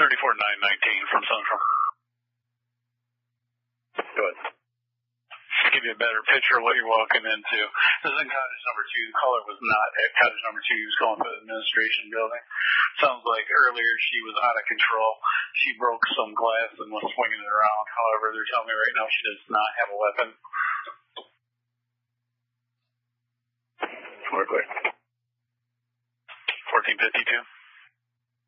34-919 from Central. Go ahead. To give you a better picture of what you're walking into. This is in cottage number 2. The caller was not at cottage number 2. He was calling for the administration building. Sounds like earlier she was out of control. She broke some glass and was swinging it around. However, they're telling me right now she does not have a weapon. We're clear. 1452.